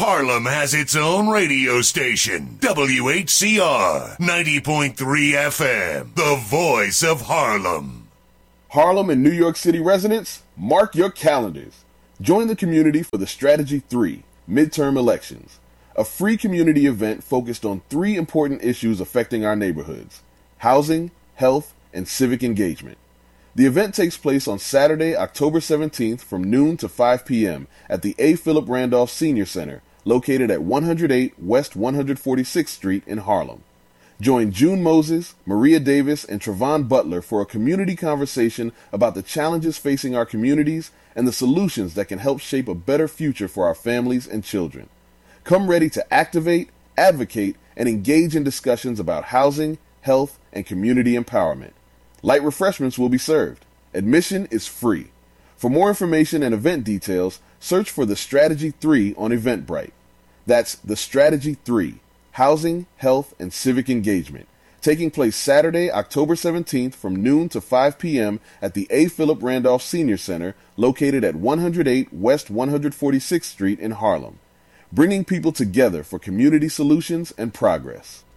Harlem has its own radio station, WHCR 90.3 FM, the voice of Harlem. Harlem and New York City residents, mark your calendars. Join the community for the Strategy 3 midterm elections, a free community event focused on 3 important issues affecting our neighborhoods: housing, health, and civic engagement. The event takes place on Saturday, October 17th from noon to 5 p.m. at the A. Philip Randolph Senior Center, located at 108 West 146th Street in Harlem. Join June Moses, Maria Davis, and Trevon Butler for a community conversation about the challenges facing our communities and the solutions that can help shape a better future for our families and children. Come ready to activate, advocate, and engage in discussions about housing, health, and community empowerment. Light refreshments will be served. Admission is free. For more information and event details, search for the Strategy 3 on Eventbrite. That's the Strategy 3, Housing, Health, and Civic Engagement, taking place Saturday, October 17th from noon to 5 p.m. at the A. Philip Randolph Senior Center, located at 108 West 146th Street in Harlem, bringing people together for community solutions and progress.